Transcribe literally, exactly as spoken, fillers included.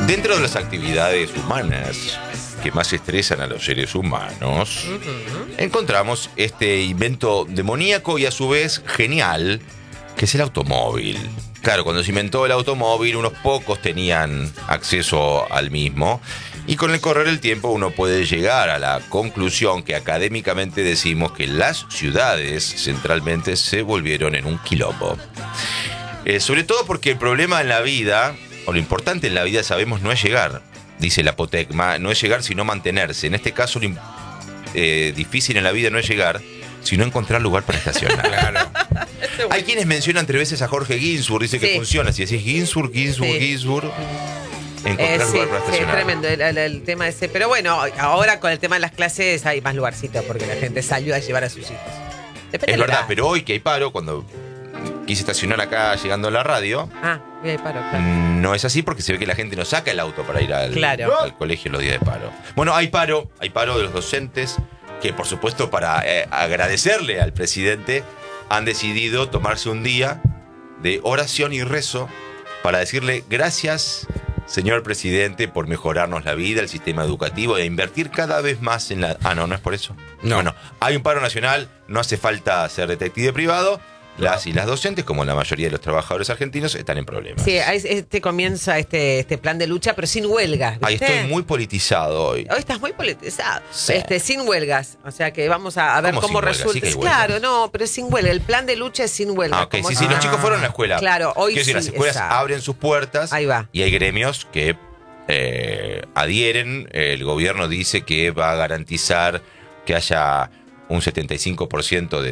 Dentro de las actividades humanas que más estresan a los seres humanos, uh-huh. encontramos este invento demoníaco y a su vez genial, que es el automóvil. Claro, cuando se inventó el automóvil, unos pocos tenían acceso al mismo, y con el correr del tiempo uno puede llegar a la conclusión que académicamente decimos que las ciudades centralmente se volvieron en un quilombo. Eh, sobre todo porque el problema en la vida, o lo importante en la vida, sabemos, no es llegar, dice la Apotecma, no es llegar sino mantenerse. En este caso, lo eh, difícil en la vida no es llegar, sino encontrar lugar para estacionar. Claro. Hay quienes mencionan tres veces a Jorge Ginsburg, dice que sí. funciona. Si decís Ginsburg, Ginsburg, sí. Ginsburg, encontrar eh, sí, lugar para estacionar. Sí, es tremendo el, el, el tema ese. Pero bueno, ahora con el tema de las clases hay más lugarcitos porque la gente salió a llevar a sus hijos. Depende es verdad, la... pero hoy que hay paro, cuando quise estacionar acá llegando a la radio, ah, hoy hay paro, claro. no es así porque se ve que la gente no saca el auto para ir al, claro. al colegio en los días de paro. Bueno, hay paro, hay paro de los docentes que, por supuesto, para eh, agradecerle al presidente, han decidido tomarse un día de oración y rezo para decirle gracias, señor presidente, por mejorarnos la vida, el sistema educativo, e invertir cada vez más en la... Ah, no, no es por eso. No. Bueno, hay un paro nacional, no hace falta ser detective privado. Las y las docentes, como la mayoría de los trabajadores argentinos, están en problemas. Sí, este comienza este, este plan de lucha, pero sin huelgas, ¿viste? Ahí estoy muy politizado hoy. Hoy estás muy politizado. Sí. Este, sin huelgas. O sea que vamos a, a ver ¿Cómo cómo sin resulta. huelgas? Sí, claro, no, pero sin huelga. El plan de lucha es sin huelga. Ah, ok. Como Sí, si... sí, los chicos fueron a la escuela. Claro, hoy Quiero sí. decir, las escuelas exacto. abren sus puertas. Ahí va. Y hay gremios que eh, adhieren. El gobierno dice que va a garantizar que haya un setenta y cinco por ciento de